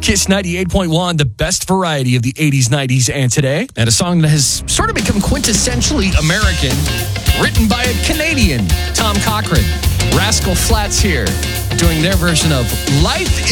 Kiss 98.1, the best variety of the 80s, 90s, and today. And a song that has sort of become quintessentially American, written by a Canadian, Tom Cochrane. Rascal Flatts here, doing their version of Life